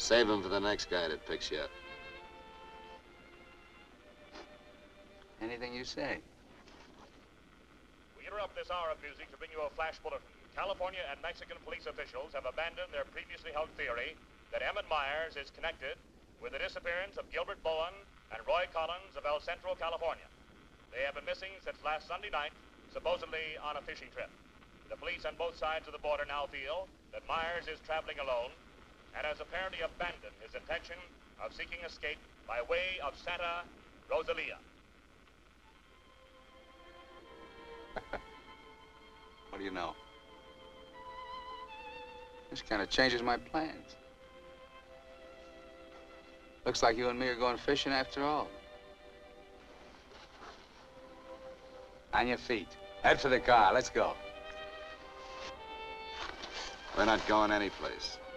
Save him for the next guy that picks you up. Anything you say. We interrupt this hour of music to bring you a flash bulletin. California and Mexican police officials have abandoned their previously held theory that Emmett Myers is connected with the disappearance of Gilbert Bowen and Roy Collins of El Centro, California. They have been missing since last Sunday night, supposedly on a fishing trip. The police on both sides of the border now feel that Myers is traveling alone and has apparently abandoned his intention of seeking escape by way of Santa Rosalia. What do you know? This kind of changes my plans. Looks like you and me are going fishing after all. On your feet. Head for the car. Let's go. We're not going anyplace.